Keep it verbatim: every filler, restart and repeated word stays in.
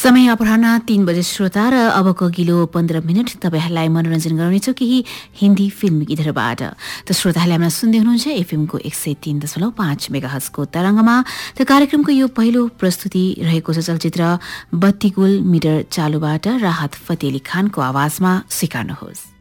समय अपराह्न तीन बजे श्रोता र अबको अघिल्लो पन्ध्र मिनट तपाईहरुलाई मनोरञ्जन गराउनेछौँ केही हिन्दी फिल्मी गीतहरूबाट। त श्रोताहरूले हामीलाई सुन्दै हुनुहुन्छ एफएमको एक सय तीन दशमलव पाँच मेगाहर्जको तरंगमा। त कार्यक्रमको यो पहिलो प्रस्तुति रहेको छ चलचित्र बत्तीगुल मिटर चालुबाट राहत फतेह अली खानको आवाजमा स्वीकार्नुहोस्।